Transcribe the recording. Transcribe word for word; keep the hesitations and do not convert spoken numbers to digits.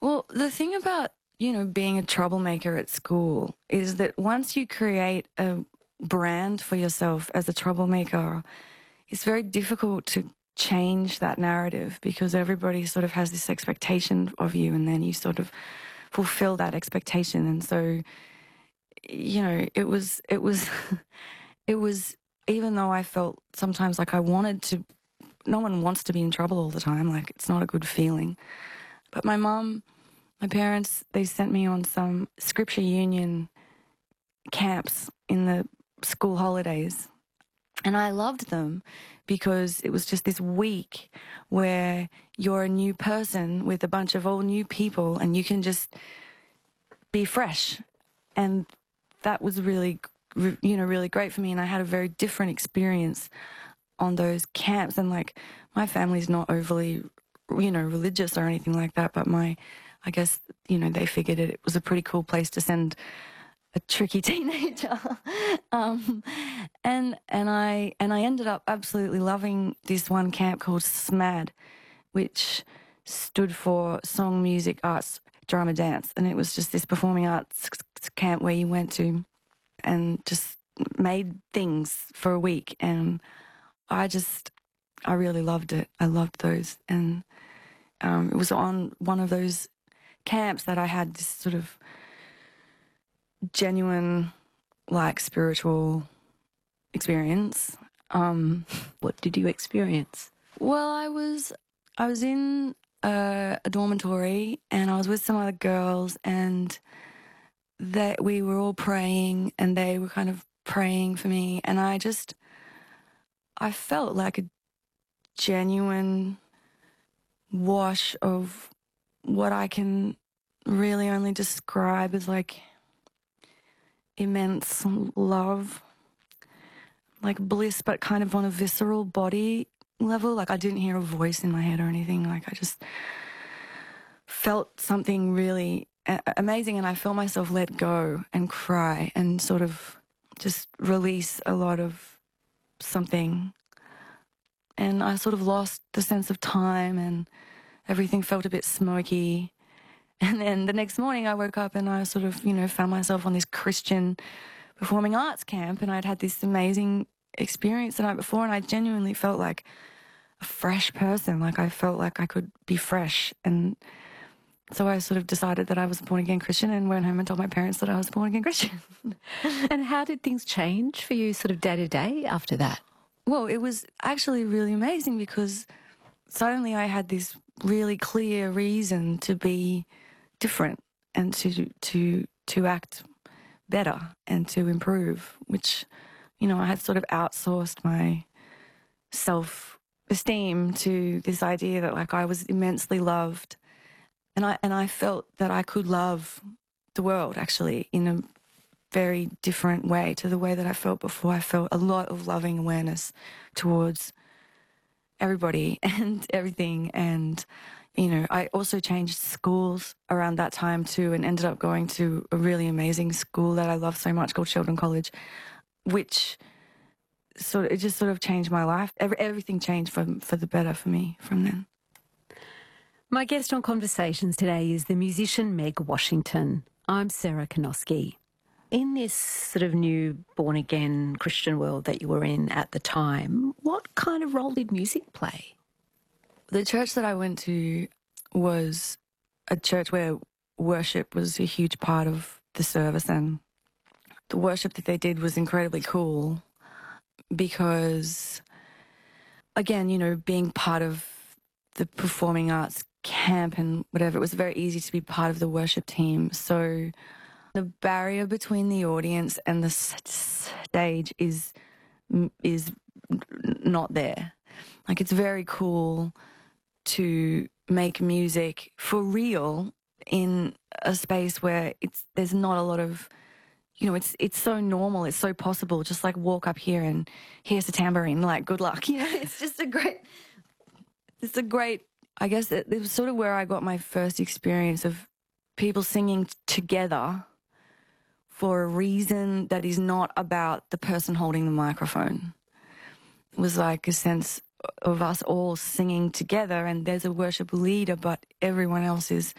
Well, the thing about, you know, being a troublemaker at school is that once you create a brand for yourself as a troublemaker, it's very difficult to change that narrative because everybody sort of has this expectation of you, and then you sort of fulfill that expectation. And so, you know, it was, it was, it was, even though I felt sometimes like I wanted to, no one wants to be in trouble all the time. Like, it's not a good feeling. But my mum, my parents, they sent me on some Scripture Union camps in the school holidays. And I loved them because it was just this week where you're a new person with a bunch of all new people and you can just be fresh. And that was really, you know, really great for me. And I had a very different experience on those camps. And like, my family's not overly, you know, religious or anything like that, but my, I guess, you know, they figured it, it was a pretty cool place to send a tricky teenager. um, and, and I, and I ended up absolutely loving this one camp called SMAD, which stood for Song, Music, Arts, Drama, Dance. And it was just this performing arts camp where you went to and just made things for a week. And I just, I really loved it. I loved those. And um, it was on one of those camps that I had this sort of genuine, like, spiritual experience. Um, what did you experience? Well, I was, I was in a, a dormitory and I was with some other girls, and that we were all praying and they were kind of praying for me, and I just, I felt like a genuine wash of what I can really only describe as like immense love, like bliss, but kind of on a visceral body level. Like, I didn't hear a voice in my head or anything. Like, I just felt something really amazing, and I felt myself let go and cry and sort of just release a lot of something. And I sort of lost the sense of time, and everything felt a bit smoky. And then the next morning I woke up and I sort of, you know, found myself on this Christian performing arts camp, and I'd had this amazing experience the night before, and I genuinely felt like a fresh person. Like, I felt like I could be fresh. And so I sort of decided that I was a born-again Christian and went home and told my parents that I was a born-again Christian. And how did things change for you sort of day to day after that? Well, it was actually really amazing because suddenly I had this really clear reason to be different and to to to act better and to improve, which, you know, I had sort of outsourced my self-esteem to this idea that, like, I was immensely loved, and I and I felt that I could love the world actually in a very different way to the way that I felt before. I felt a lot of loving awareness towards everybody and everything. And, you know, I also changed schools around that time too, and ended up going to a really amazing school that I love so much called Sheldon College, which sort of, it just sort of changed my life. Every, everything changed for, for the better for me from then. My guest on Conversations today is the musician Meg Washington. I'm Sarah Kanoski. In this sort of new born-again Christian world that you were in at the time, what kind of role did music play? The church that I went to was a church where worship was a huge part of the service, and the worship that they did was incredibly cool because, again, you know, being part of the performing arts camp and whatever, it was very easy to be part of the worship team. So the barrier between the audience and the stage is is not there. Like, it's very cool to make music for real in a space where it's there's not a lot of, you know, it's it's so normal, it's so possible. Just like walk up here and here's a tambourine, like, good luck. You know, it's just a great, it's a great, I guess it, it was sort of where I got my first experience of people singing together for a reason that is not about the person holding the microphone. It was like a sense of us all singing together, and there's a worship leader, but everyone else is